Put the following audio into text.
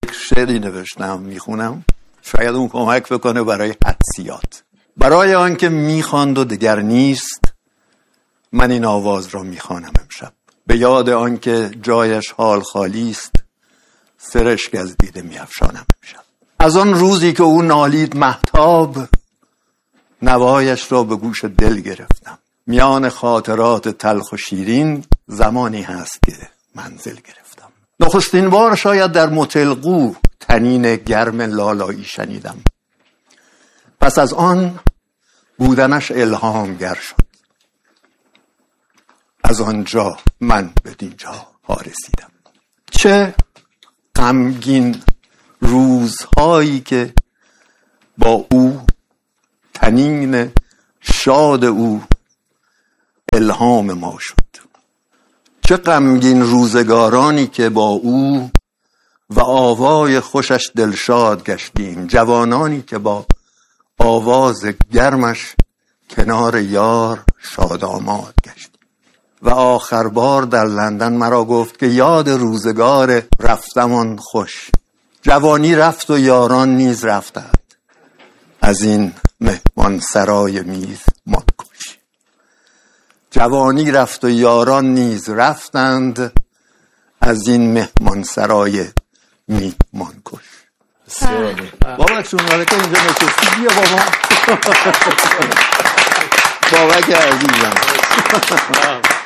شعری نوشتم میخونم، شاید اون کمک بکنه برای حدسیات. برای آنکه میخواند و دگر نیست، من این آواز را میخوانم امشب. به یاد آنکه جایش حال خالی است، سرشک از دیده میافشانم امشب. از آن روزی که او نالید مهتاب، نوایش را به گوش دل گرفتم. میان خاطرات تلخ و شیرین، زمانی هست که منزل گرفتم. نخستین بار شاید در متلقو تنین گرم لالایی شنیدم. پس از آن بودنش الهامگر شد. از آنجا من به دینجا ها رسیدم. چه غمگین روزهایی که با او، تنین شاد او الهام ما شد. چه غمگین روزگارانی که با او و آوای خوشش دلشاد گشتیم. جوانانی که با آواز گرمش کنار یار شاداماد گشتیم. و آخر بار در لندن مرا گفت که یاد روزگار رفتمان خوش. جوانی رفت و یاران نیز رفتند، از این مهمان سرای میز مان کش. جوانی رفت و یاران نیز رفتند، از این مهمان سرای میهمان کش. بابا چون ماله که اینجا نشستی، بیا بابا. بابا که عزیزم.